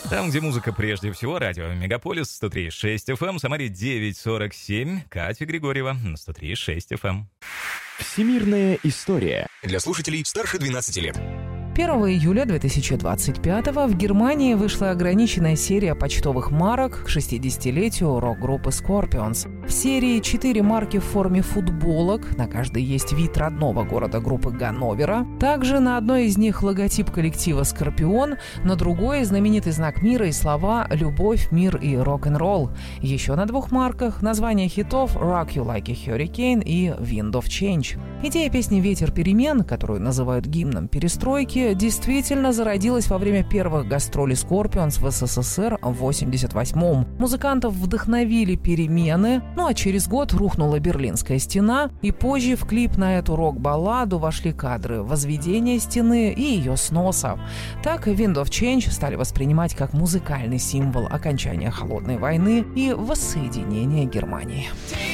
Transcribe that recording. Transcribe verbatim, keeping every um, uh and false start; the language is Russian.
Там, где музыка прежде всего, радио Мегаполис сто три и шесть эф эм, Самаре девять сорок семь, Катя Григорьева на сто три и шесть эф эм. Всемирная история. Для слушателей старше двенадцати лет. первого июля две тысячи двадцать пятого в Германии вышла ограниченная серия почтовых марок к шестидесятилетию рок-группы Scorpions. В серии четыре марки в форме футболок, на каждой есть вид родного города группы Ганновера. Также на одной из них логотип коллектива «Скорпион», на другой знаменитый знак мира и слова «Любовь, мир и рок-н-ролл». Еще на двух марках названия хитов «Rock You Like a Hurricane» и «Wind of Change». Идея песни «Ветер перемен», которую называют гимном перестройки, действительно зародилась во время первых гастролей Scorpions в эс эс эс эр в восемьдесят восьмом. Музыкантов вдохновили перемены, ну а через год рухнула Берлинская стена, и позже в клип на эту рок-балладу вошли кадры возведения стены и ее сноса. Так Wind of Change стали воспринимать как музыкальный символ окончания Холодной войны и воссоединения Германии.